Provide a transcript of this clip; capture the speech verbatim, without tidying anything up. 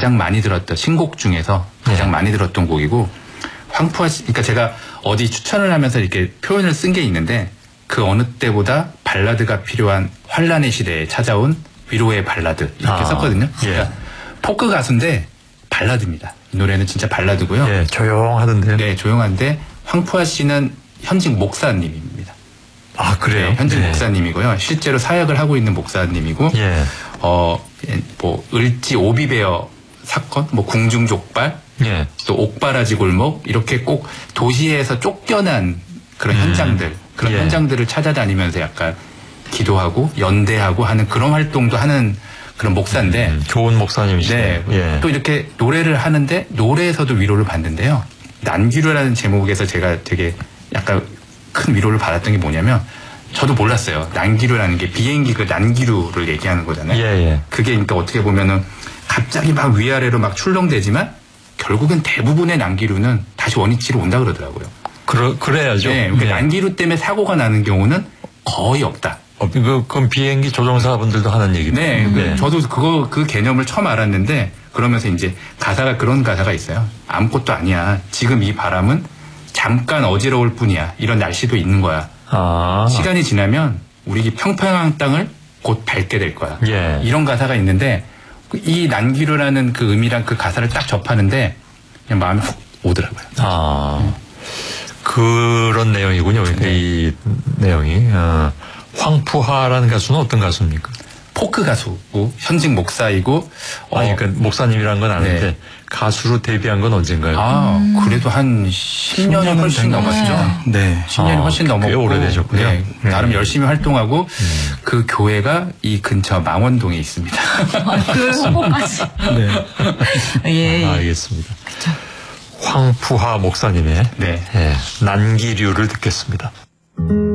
가장 많이 들었던 신곡 중에서 가장 네. 많이 들었던 곡이고 황푸하 씨, 그러니까 제가 어디 추천을 하면서 이렇게 표현을 쓴 게 있는데 그 어느 때보다 발라드가 필요한 환란의 시대에 찾아온 위로의 발라드 이렇게 아, 썼거든요. 그러니까 예. 포크 가수인데 발라드입니다. 이 노래는 진짜 발라드고요. 예, 조용하던데요. 네, 조용한데 황푸하 씨는 현직 목사님입니다. 아, 그래요? 네, 현직 네. 목사님이고요. 실제로 사역을 하고 있는 목사님이고, 예. 어, 뭐 을지 오비베어 사건, 뭐 궁중족발, 예. 또 옥바라지 골목 이렇게 꼭 도시에서 쫓겨난 그런 음. 현장들, 그런 예. 현장들을 찾아다니면서 약간 기도하고 연대하고 하는 그런 활동도 하는 그런 목사인데 음, 좋은 목사님이시네요. 네, 예. 또 이렇게 노래를 하는데 노래에서도 위로를 받는데요. 난기류라는 제목에서 제가 되게 약간 큰 위로를 받았던 게 뭐냐면 저도 몰랐어요. 난기류라는 게 비행기 그 난기류를 얘기하는 거잖아요. 예, 예. 그게 그러니까 어떻게 보면은 갑자기 막 위아래로 막 출렁대지만 결국엔 대부분의 난기류는 다시 원위치로 온다 그러더라고요. 그러, 그래야죠. 네, 그러니까 네. 난기류 때문에 사고가 나는 경우는 거의 없다. 어, 그, 그건 비행기 조종사분들도 하는 얘기입니다. 네, 네. 저도 그거, 그 개념을 처음 알았는데, 그러면서 이제 가사가 그런 가사가 있어요. 아무것도 아니야. 지금 이 바람은 잠깐 어지러울 뿐이야. 이런 날씨도 있는 거야. 아. 시간이 지나면 우리 평평한 땅을 곧 밟게 될 거야. 예. 이런 가사가 있는데, 이 난기류라는 그 의미랑 그 가사를 딱 접하는데, 그냥 마음이 훅 오더라고요. 아. 네. 그런 내용이군요. 네. 이 내용이. 어. 황푸하라는 가수는 어떤 가수입니까? 포크 가수고 현직 목사이고 어, 아니 그러니까 목사님이라는 건 아는데 네. 가수로 데뷔한 건 언젠가요? 아 음. 그래도 한 십 년이 훨씬 넘었죠. 네, 십 년이 훨씬 아, 넘었고 꽤 오래되셨군요. 네. 네. 나름 열심히 활동하고 음. 그 교회가 이 근처 망원동에 있습니다. 그 후보까지. 네, 예, 아, 알겠습니다. 그쵸. 황푸하 목사님의 네. 예, 난기류를 듣겠습니다.